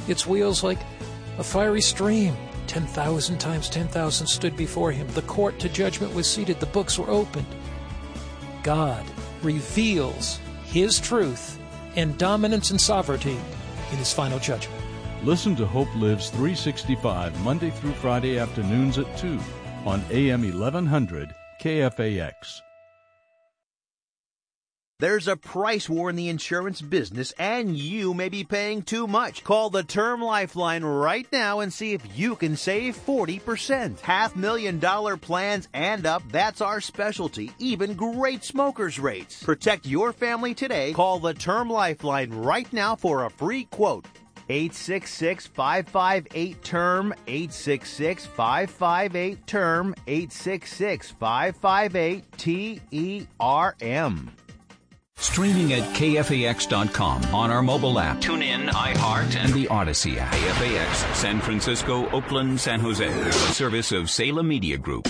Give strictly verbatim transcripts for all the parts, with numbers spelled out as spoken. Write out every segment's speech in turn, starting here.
its wheels like a fiery stream. Ten thousand times ten thousand stood before him. The court to judgment was seated. The books were opened. God reveals His truth and dominance and sovereignty in His final judgment. Listen to Hope Lives three sixty-five Monday through Friday afternoons at two on A M eleven hundred K F A X. There's a price war in the insurance business, and you may be paying too much. Call the Term Lifeline right now and see if you can save forty percent. Half million dollar plans and up, that's our specialty. Even great smokers' rates. Protect your family today. Call the Term Lifeline right now for a free quote. eight six six, five five eight, T E R M, eight six six, five five eight, T E R M, eight six six, five five eight, T E R M. Streaming at K F A X dot com on our mobile app. Tune in, iHeart, and the Odyssey app. K F A X, San Francisco, Oakland, San Jose. A service of Salem Media Group.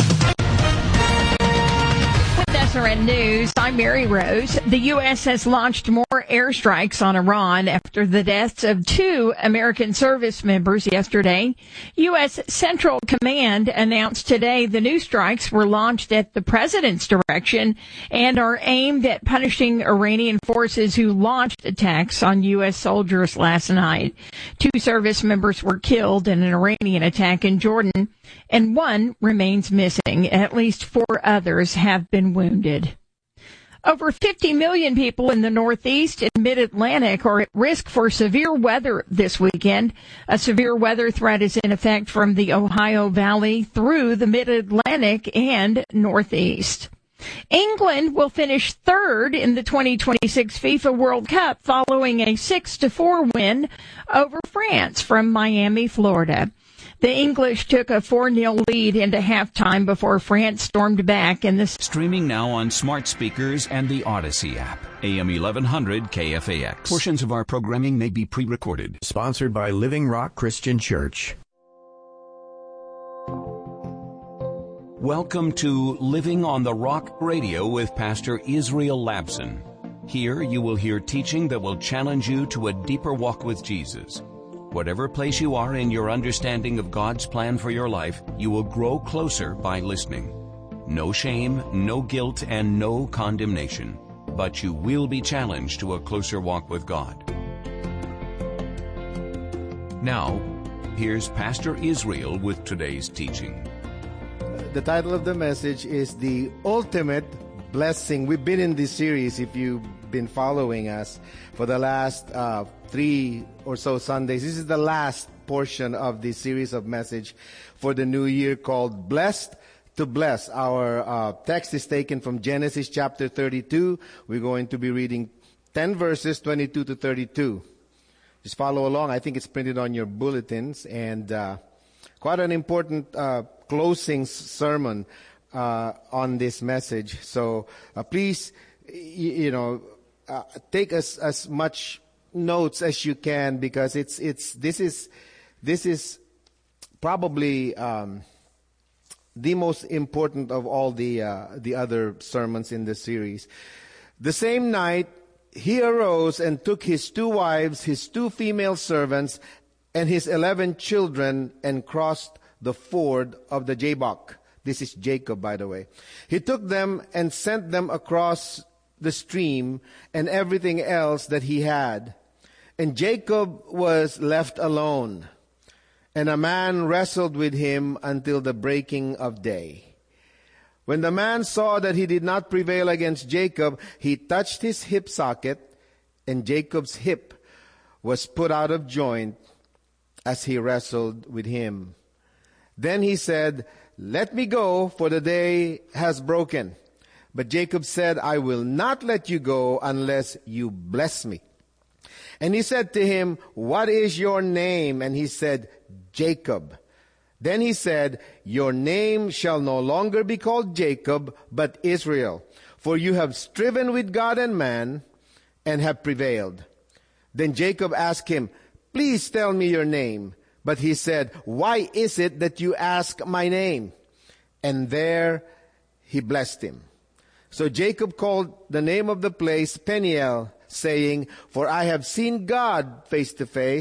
S R N News, I'm Mary Rose. The U S has launched more airstrikes on Iran after the deaths of two American service members yesterday. U S Central Command announced today the new strikes were launched at the president's direction and are aimed at punishing Iranian forces who launched attacks on U S soldiers last night. Two service members were killed in an Iranian attack in Jordan, and one remains missing. At least four others have been wounded. Over fifty million people in the Northeast and Mid-Atlantic are at risk for severe weather this weekend. A severe weather threat is in effect from the Ohio Valley through the Mid-Atlantic and Northeast. England will finish third in the twenty twenty-six FIFA World Cup following a six to four win over France from Miami, Florida. The English took a four nil lead into halftime before France stormed back in the... Streaming now on smart speakers and the Odyssey app. A M eleven hundred K F A X. Portions of our programming may be pre-recorded. Sponsored by Living Rock Christian Church. Welcome to Living on the Rock Radio with Pastor Israel Labson. Here you will hear teaching that will challenge you to a deeper walk with Jesus. Whatever place you are in your understanding of God's plan for your life, you will grow closer by listening. No shame, no guilt, and no condemnation. But you will be challenged to a closer walk with God. Now, here's Pastor Israel with today's teaching. The title of the message is The Ultimate Blessing. We've been in this series, if you've been following us, for the last uh, three or so Sundays. This is the last portion of the series of message for the new year called Blessed to Bless. Our uh, text is taken from Genesis chapter thirty-two. We're going to be reading ten verses, twenty-two to thirty-two. Just follow along. I think it's printed on your bulletins, and uh, quite an important uh, closing sermon uh, on this message. So uh, please, you, you know, uh, take as as much notes as you can, because it's it's this is this is probably um, the most important of all the uh, the other sermons in the series. The same night he arose and took his two wives, his two female servants, and his eleven children, and crossed the ford of the Jabbok. This is Jacob, by the way. He took them and sent them across the stream and everything else that he had. And Jacob was left alone, and a man wrestled with him until the breaking of day. When the man saw that he did not prevail against Jacob, he touched his hip socket, and Jacob's hip was put out of joint as he wrestled with him. Then he said, "Let me go, for the day has broken." But Jacob said, "I will not let you go unless you bless me." And he said to him, "What is your name?" And he said, "Jacob." Then he said, "Your name shall no longer be called Jacob, but Israel, for you have striven with God and man, and have prevailed." Then Jacob asked him, "Please tell me your name." But he said, "Why is it that you ask my name?" And there he blessed him. So Jacob called the name of the place Peniel, saying, "For I have seen God face to face,